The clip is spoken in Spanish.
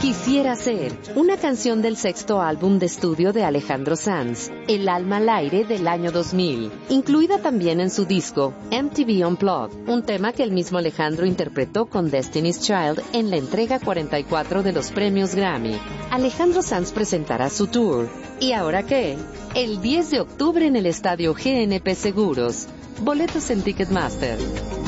Quisiera ser, una canción del sexto álbum de estudio de Alejandro Sanz, El alma al aire del año 2000, incluida también en su disco MTV Unplugged, un tema que el mismo Alejandro interpretó con Destiny's Child en la entrega 44 de los premios Grammy. Alejandro Sanz presentará su tour. ¿Y ahora qué? El 10 de octubre en el estadio GNP Seguros. Boletos en Ticketmaster.